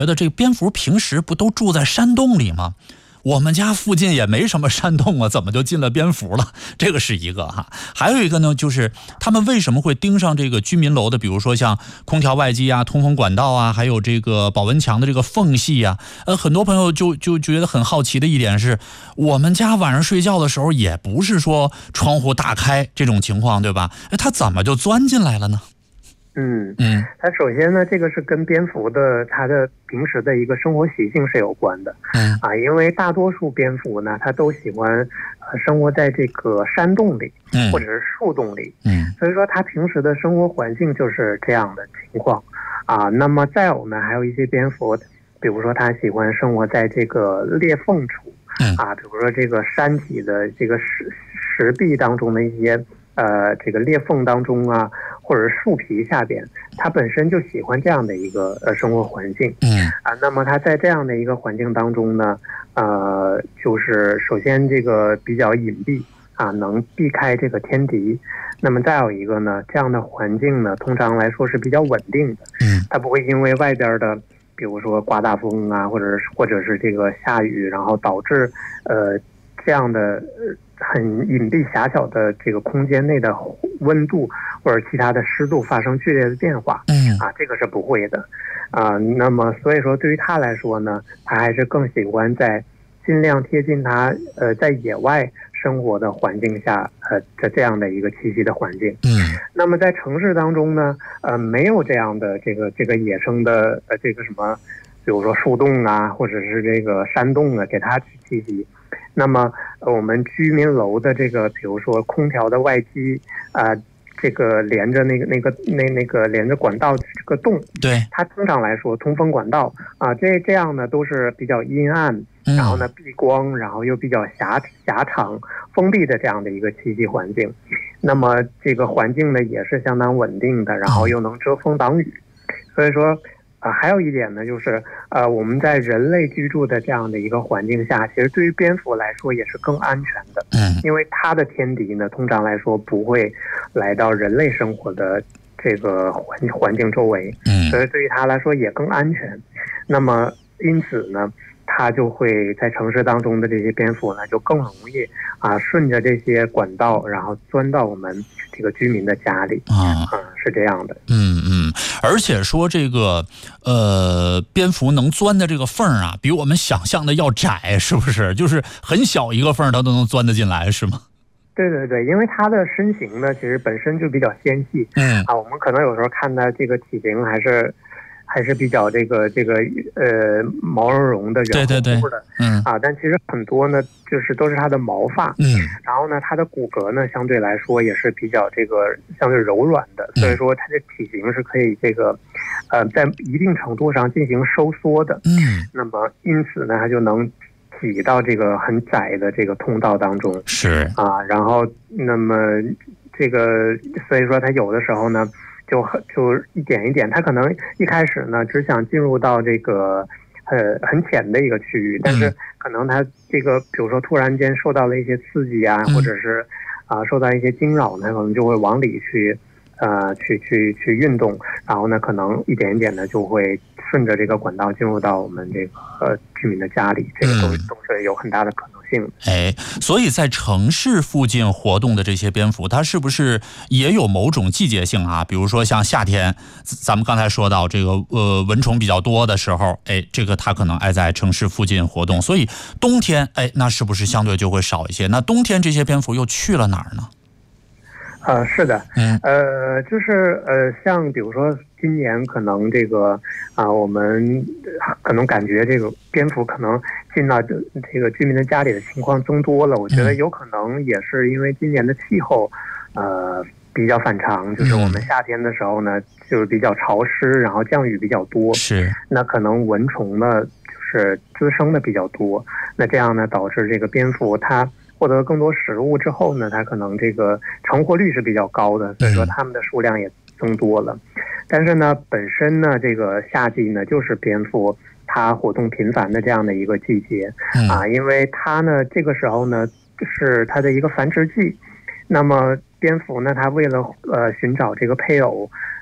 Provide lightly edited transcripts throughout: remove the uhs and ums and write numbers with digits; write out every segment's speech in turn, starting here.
觉得这个蝙蝠平时不都住在山洞里吗？我们家附近也没什么山洞啊，怎么就进了蝙蝠了？这个是一个哈。还有一个呢，就是他们为什么会盯上这个居民楼的，比如说像空调外机啊、通风管道啊，还有这个保温墙的这个缝隙啊。很多朋友就觉得很好奇的一点是，我们家晚上睡觉的时候也不是说窗户大开这种情况，对吧？它怎么就钻进来了呢？ 它首先呢，这个是跟蝙蝠的它的平时的一个生活习性是有关的。因为大多数蝙蝠呢，它都喜欢生活在这个山洞里，或者是树洞里。所以说它平时的生活环境就是这样的情况啊。那么再有呢，还有一些蝙蝠，比如说它喜欢生活在这个裂缝处比如说这个山体的这个石壁当中的一些这个裂缝当中啊，或者是树皮下边，它本身就喜欢这样的一个生活环境。那么它在这样的一个环境当中呢，就是首先这个比较隐蔽能避开这个天敌。那么再有一个呢，这样的环境呢，通常来说是比较稳定的。它不会因为外边的，比如说刮大风啊，或者是这个下雨，然后导致这样的很隐蔽狭小的这个空间内的温度或者其他的湿度发生剧烈的变化。这个是不会的。那么所以说对于他来说呢，他还是更喜欢在尽量贴近他在野外生活的环境下这样的一个栖息的环境。那么在城市当中呢，没有这样的这个野生的这个什么，比如说树洞啊，或者是这个山洞啊，给他去栖息。那么我们居民楼的这个，比如说空调的外机这个连着那个连着管道这个洞， 对， 它通常来说通风管道这样呢都是比较阴暗，然后呢避光，然后又比较狭长封闭的这样的一个栖息环境。那么这个环境呢也是相当稳定的，然后又能遮风挡雨。所以说还有一点呢，就是我们在人类居住的这样的一个环境下，其实对于蝙蝠来说也是更安全的。因为它的天敌呢，通常来说不会来到人类生活的这个环境周围，所以对于它来说也更安全。那么因此呢，它就会在城市当中的这些蝙蝠呢，就更容易顺着这些管道，然后钻到我们这个居民的家里。是这样的。 而且说这个蝙蝠能钻的这个缝比我们想象的要窄，是不是？就是很小一个缝它都能钻得进来，是吗？ 对对对，因为它的身形呢，其实本身就比较纤细。我们可能有时候看它这个体型还是比较这个毛茸茸的圆乎乎的。但其实很多呢就是都是它的毛发。然后呢它的骨骼呢相对来说也是比较这个相对柔软的，所以说它的体型是可以这个在一定程度上进行收缩的。那么因此呢它就能挤到这个很窄的这个通道当中。然后那么这个所以说它有的时候呢就一点一点，他可能一开始呢只想进入到这个很浅的一个区域，但是可能他这个比如说突然间受到了一些刺激或者是受到一些惊扰呢，可能就会往里去运动，然后呢可能一点一点的就会顺着这个管道进入到我们这个居民的家里，这个都是有很大的可能性。 所以在城市附近活动的这些蝙蝠，它是不是也有某种季节性比如说像夏天，咱们刚才说到这个蚊虫比较多的时候，这个它可能爱在城市附近活动，所以冬天那是不是相对就会少一些？那冬天这些蝙蝠又去了哪儿呢？ 是的。就是像比如说今年可能这个我们可能感觉这个蝙蝠可能进到这个居民的家里的情况增多了。我觉得有可能也是因为今年的气候比较反常，就是我们夏天的时候呢就是比较潮湿，然后降雨比较多，那可能蚊虫呢就是滋生的比较多，那这样呢导致这个蝙蝠它获得更多食物之后呢，它可能这个成活率是比较高的，所以说它们的数量也增多了。但是呢本身呢这个夏季呢就是蝙蝠它活动频繁的这样的一个季节因为它呢这个时候呢是它的一个繁殖季。那么蝙蝠呢它为了寻找这个配偶，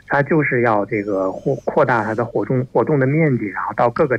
它就是要这个扩大它的活动的面积，然后到各个